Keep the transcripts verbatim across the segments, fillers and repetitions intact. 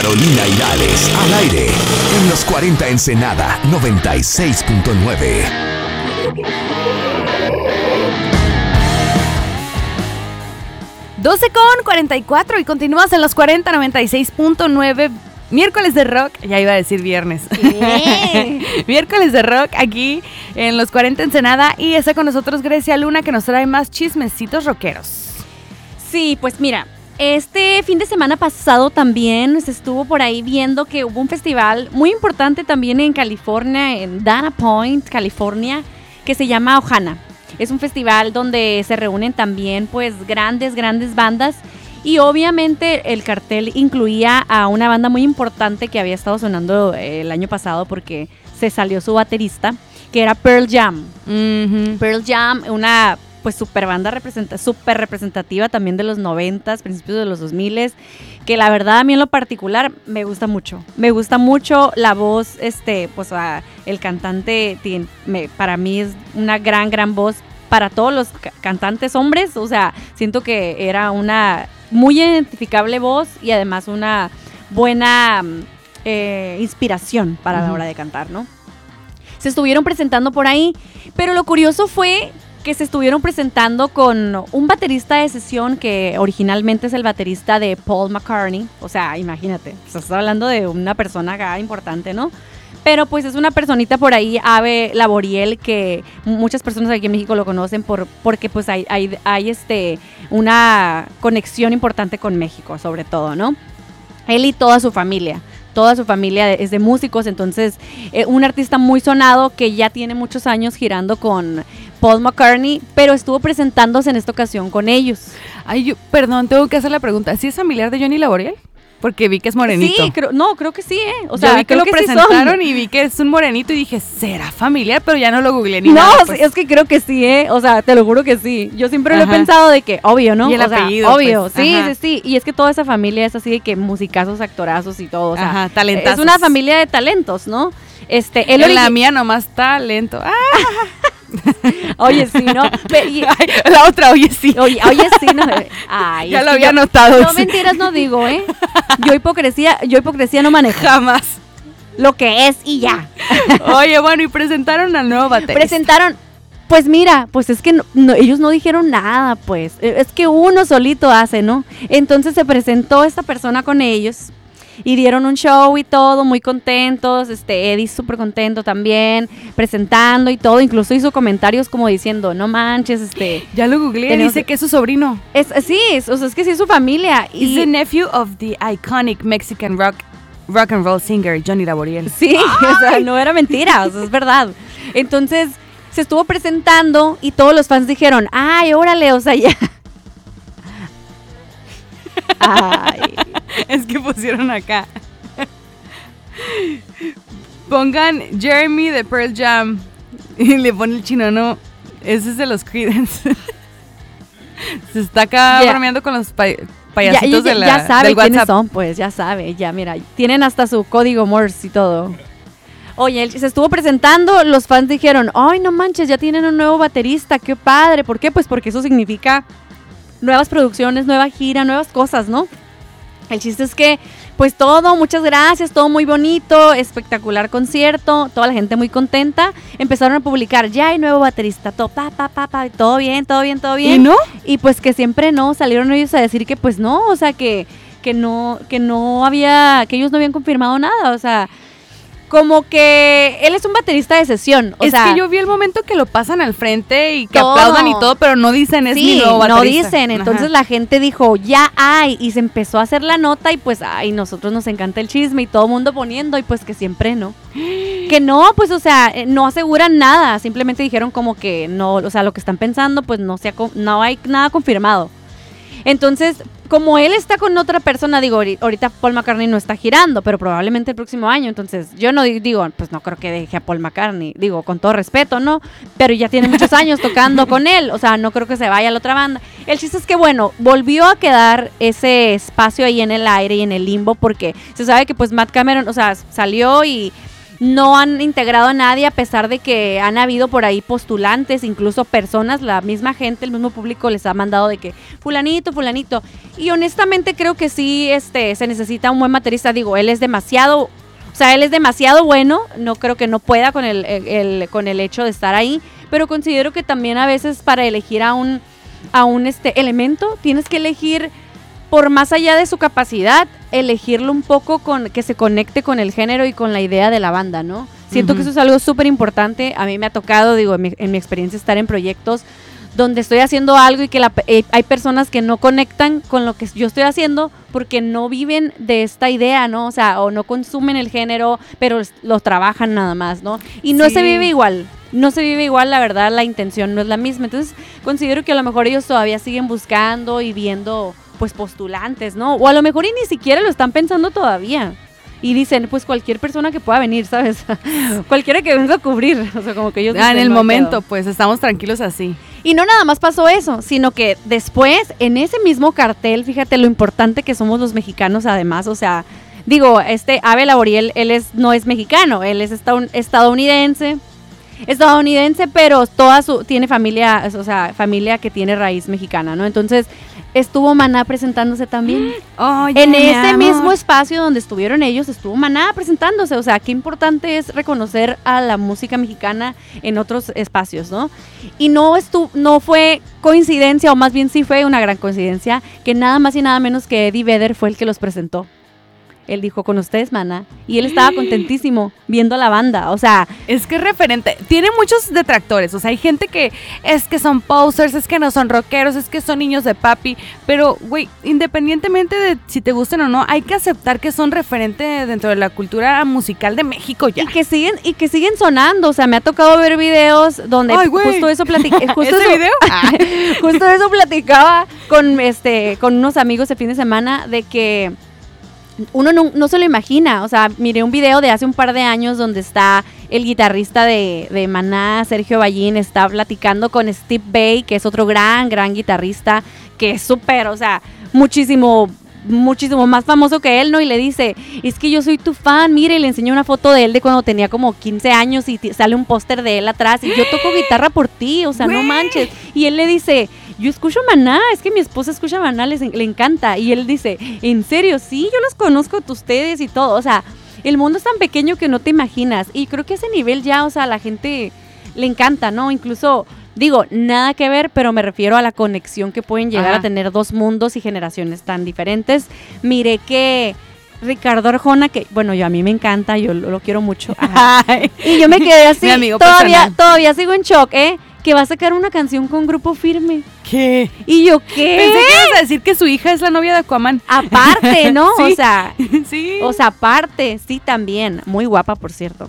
Carolina y Alex, al aire, en los cuarenta Ensenada noventa y seis punto nueve. doce con cuarenta y cuatro y continúas en los cuarenta noventa y seis punto nueve. Miércoles de rock, ya iba a decir viernes. Miércoles de rock aquí en los cuarenta Ensenada y está con nosotros Grecia Luna que nos trae más chismecitos rockeros. Sí, pues mira, este fin de semana pasado también se estuvo por ahí viendo que hubo un festival muy importante también en California, en Dana Point, California, que se llama Ohana. Es un festival donde se reúnen también pues grandes, grandes bandas y obviamente el cartel incluía a una banda muy importante que había estado sonando el año pasado porque se salió su baterista, que era Pearl Jam. Uh-huh. Pearl Jam, una pues super banda representa, super representativa también de los noventas, principios de los dos miles, que la verdad a mí en lo particular me gusta mucho. Me gusta mucho la voz, este, pues uh, el cantante tiene, me, para mí es una gran, gran voz para todos los ca- cantantes hombres, o sea, siento que era una muy identificable voz y además una buena eh, inspiración para uh-huh. la hora de cantar, ¿no? Se estuvieron presentando por ahí, pero lo curioso fue que se estuvieron presentando con un baterista de sesión que originalmente es el baterista de Paul McCartney. O sea, imagínate, estás hablando de una persona acá importante, ¿no? Pero pues es una personita por ahí, Ave Laboriel, que muchas personas aquí en México lo conocen por porque pues hay, hay, hay este, una conexión importante con México, sobre todo, ¿no? Él y toda su familia. Toda su familia es de músicos, entonces eh, un artista muy sonado que ya tiene muchos años girando con Paul McCartney, pero estuvo presentándose en esta ocasión con ellos. Ay, yo, perdón, tengo que hacer la pregunta. ¿Sí es familiar de Johnny Laboriel? Porque vi que es morenito. Sí, creo, no, creo que sí, ¿eh? O sea, yo vi que creo lo que presentaron sí y vi que es un morenito y dije, ¿será familiar? Pero ya no lo googleé ni no, nada. No, pues. es que creo que sí, ¿eh? O sea, te lo juro que sí. Yo siempre Ajá. lo he pensado de que, obvio, ¿no? Y el o sea, apellido, obvio, pues. sí, Ajá. sí, sí. Y es que toda esa familia es así de que musicazos, actorazos y todo. O sea, Ajá, talentazos. es una familia de talentos, ¿no? Este, él en la origi- mía nomás talento. ¡Ah! Oye, sí, ¿no? Y, Ay, la otra, oye, sí. Oye, oye, sí, no. Ay, ya es lo que había yo, notado. No, mentiras no digo, ¿eh? Yo hipocresía, yo hipocresía no manejo. Jamás. Lo que es y ya. Oye, bueno, y presentaron al nuevo baterista. Presentaron, pues mira, pues es que no, no, ellos no dijeron nada, pues. Es que uno solito hace, ¿no? Entonces se presentó esta persona con ellos. Y dieron un show y todo, muy contentos, este, Eddie súper contento también, presentando y todo, incluso hizo comentarios como diciendo, no manches, este... Ya lo googleé, tenemos... dice que es su sobrino. Es, sí, es, o sea, es que sí es su familia. Is y... the nephew of the iconic Mexican rock, rock and roll singer, Johnny Laboriel. Sí, o sea, no era mentira, o sea, es verdad. Entonces, se estuvo presentando y todos los fans dijeron, ay, órale, o sea, ya... Ay. Es que pusieron acá. Pongan Jeremy de Pearl Jam y le pone el chino, no, ese es de los Creedence. Se está acá yeah. bromeando con los pay- payasitos ya, ya, de la, ya sabe del quiénes WhatsApp. son, pues ya sabe, ya mira, tienen hasta su código Morse y todo. Oye, él se estuvo presentando, los fans dijeron, ay, no manches, ya tienen un nuevo baterista, qué padre. ¿Por qué? Pues porque eso significa nuevas producciones, nueva gira, nuevas cosas, ¿no? El chiste es que, pues todo, muchas gracias, todo muy bonito, espectacular concierto, toda la gente muy contenta. Empezaron a publicar, ya hay nuevo baterista, todo, pa, pa, pa, pa, todo bien, todo bien, todo bien. ¿Y no? Y pues que siempre no, salieron ellos a decir que pues no, o sea, que, que no, que no había, que ellos no habían confirmado nada, o sea... Como que él es un baterista de sesión, o es sea... que yo vi el momento que lo pasan al frente y que todo. aplaudan y todo, pero no dicen es sí, mi nuevo baterista. no dicen, entonces Ajá. la gente dijo, ya hay, y se empezó a hacer la nota y pues, ay, nosotros nos encanta el chisme y todo el mundo poniendo y pues que siempre no. Que no, pues, o sea, no aseguran nada, simplemente dijeron como que no, o sea, lo que están pensando, pues no, se ha, no hay nada confirmado. Entonces, como él está con otra persona, digo, ahorita Paul McCartney no está girando, pero probablemente el próximo año, entonces yo no digo, pues no creo que deje a Paul McCartney, digo, con todo respeto, ¿no? Pero ya tiene muchos años tocando con él, o sea, no creo que se vaya a la otra banda. El chiste es que, bueno, volvió a quedar ese espacio ahí en el aire y en el limbo, porque se sabe que pues Matt Cameron, o sea, salió y... no han integrado a nadie, a pesar de que han habido por ahí postulantes, incluso personas, la misma gente, el mismo público les ha mandado de que fulanito, fulanito. Y honestamente creo que sí este, se necesita un buen baterista. Digo, él es demasiado, o sea, él es demasiado bueno, no creo que no pueda con el, el, el, con el hecho de estar ahí, pero considero que también a veces para elegir a un, a un este, elemento, tienes que elegir por más allá de su capacidad, elegirlo un poco con que se conecte con el género y con la idea de la banda, ¿no? Siento uh-huh. que eso es algo súper importante. A mí me ha tocado, digo, en mi, en mi experiencia estar en proyectos donde estoy haciendo algo y que la, eh, hay personas que no conectan con lo que yo estoy haciendo porque no viven de esta idea, ¿no? O sea, o no consumen el género, pero lo trabajan nada más, ¿no? Y no sí. se vive igual. No se vive igual, la verdad, la intención no es la misma. Entonces, considero que a lo mejor ellos todavía siguen buscando y viendo pues postulantes, ¿no? O a lo mejor y ni siquiera lo están pensando todavía. Y dicen, pues cualquier persona que pueda venir, ¿sabes? Cualquiera que venga a cubrir. O sea, como que ellos ah, dicen, en el no momento, quedo. Pues estamos tranquilos así. Y no nada más pasó eso, sino que después, en ese mismo cartel, fíjate lo importante que somos los mexicanos además, o sea, digo, este Abel Laboriel, él es, no es mexicano, él es estadounidense, estadounidense, pero toda su, tiene familia, o sea, familia que tiene raíz mexicana, ¿no? Entonces, estuvo Maná presentándose también. Oye, en ese mismo espacio donde estuvieron ellos, estuvo Maná presentándose. O sea, qué importante es reconocer a la música mexicana en otros espacios, ¿no? Y no, estu- no fue coincidencia, o más bien sí fue una gran coincidencia, que nada más y nada menos que Eddie Vedder fue el que los presentó. Él dijo, con ustedes, Maná. Y él estaba contentísimo viendo a la banda, o sea... Es que es referente. Tiene muchos detractores, o sea, hay gente que es que son posers, es que no son rockeros, es que son niños de papi. Pero, güey, independientemente de si te gusten o no, hay que aceptar que son referente dentro de la cultura musical de México ya. Y que siguen, y que siguen sonando, o sea, me ha tocado ver videos donde Ay, justo eso platicaba... ¿Ese eso, video? Justo eso platicaba con, este, con unos amigos el fin de semana, de que... uno no, no se lo imagina, o sea, miré un video de hace un par de años donde está el guitarrista de, de Maná, Sergio Ballín, está platicando con Steve Vai, que es otro gran, gran guitarrista, que es súper, o sea, muchísimo, muchísimo más famoso que él, ¿no? Y le dice, es que yo soy tu fan, mire, y le enseñó una foto de él de cuando tenía como quince años y t- sale un póster de él atrás, y yo toco guitarra por ti, o sea, no manches. Y él le dice... yo escucho Maná, es que mi esposa escucha Maná, les, le encanta. Y él dice, ¿en serio? Sí, yo los conozco a ustedes y todo. O sea, el mundo es tan pequeño que no te imaginas. Y creo que a ese nivel ya, o sea, a la gente le encanta, ¿no? Incluso, digo, nada que ver, pero me refiero a la conexión que pueden llegar Ajá. a tener dos mundos y generaciones tan diferentes. Miré que... Ricardo Arjona, que bueno, yo a mí me encanta, yo lo, lo quiero mucho. Y yo me quedé así, todavía, todavía sigo en shock, ¿eh? Que va a sacar una canción con Grupo Firme. ¿Qué? Y yo, ¿qué? Pensé que ibas a decir que su hija es la novia de Aquaman. Aparte, ¿no? Sí. O sea, sí. O sea, aparte, sí también. Muy guapa, por cierto.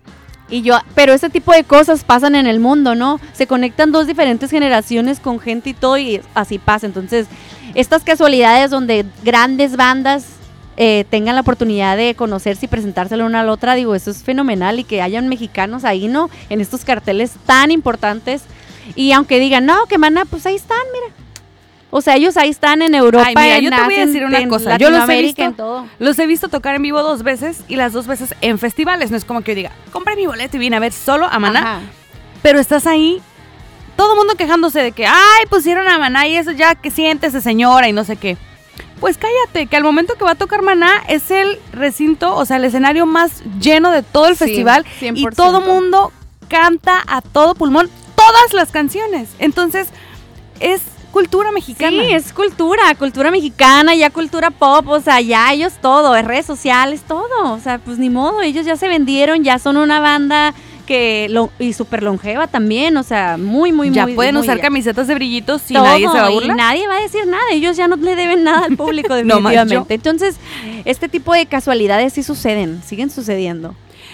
Y yo, pero ese tipo de cosas pasan en el mundo, ¿no? Se conectan dos diferentes generaciones con gente y todo, y así pasa. Entonces, estas casualidades donde grandes bandas Eh, tengan la oportunidad de conocerse y presentárselo una a la otra, digo, eso es fenomenal, y que hayan mexicanos ahí, ¿no? En estos carteles tan importantes, y aunque digan, no, que Maná, pues ahí están, mira. O sea, ellos ahí están en Europa. Ay, mira, en, yo te voy a decir una en cosa, yo los he visto, en todo. los he visto tocar en vivo dos veces, y las dos veces en festivales, no es como que yo diga, compré mi boleto y vine a ver solo a Maná, Ajá. pero estás ahí, todo el mundo quejándose de que, ay, pusieron a Maná y eso ya, que siéntese señora y no sé qué. Pues cállate, que al momento que va a tocar Maná es el recinto, o sea, el escenario más lleno de todo el sí, festival cien por ciento. Y todo mundo canta a todo pulmón todas las canciones. Entonces, es cultura mexicana. Sí, es cultura, cultura mexicana, ya cultura pop, o sea, ya ellos todo, es redes sociales, todo. O sea, pues ni modo, ellos ya se vendieron, ya son una banda que lo, y súper longeva también, o sea, muy, muy, ya muy... Ya pueden muy, usar camisetas de brillitos y todo, nadie se va a burlar. Y nadie va a decir nada, ellos ya no le deben nada al público definitivamente. No, entonces, este tipo de casualidades sí suceden, siguen sucediendo.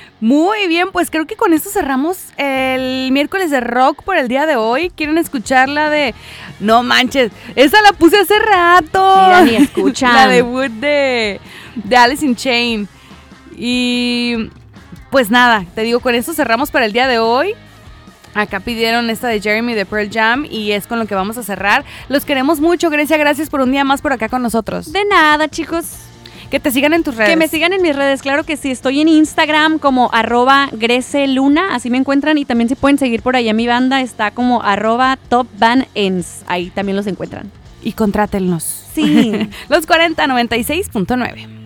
Muy bien, pues creo que con esto cerramos el miércoles de rock por el día de hoy. ¿Quieren escucharla de... No manches, esa la puse hace rato. Mira, ni escuchan. La debut de, de Alice in Chains. Y... pues nada, te digo, con esto cerramos para el día de hoy. Acá pidieron esta de Jeremy de Pearl Jam y es con lo que vamos a cerrar. Los queremos mucho, Grecia, gracias por un día más por acá con nosotros. De nada, chicos. Que te sigan en tus redes. Que me sigan en mis redes, claro que sí. Estoy en Instagram como arroba greceluna, así me encuentran. Y también si pueden seguir por ahí a mi banda, está como arroba topbandens. Ahí también los encuentran. Y contrátenlos. Sí. Los cuarenta, noventa y seis punto nueve.